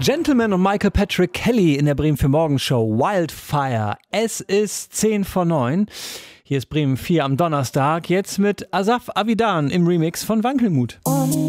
Gentleman und Michael Patrick Kelly in der Bremen 4 Morgenshow Wildfire. Es ist 10 vor 9. Hier ist Bremen 4 am Donnerstag. Jetzt mit Asaf Avidan im Remix von Wankelmut.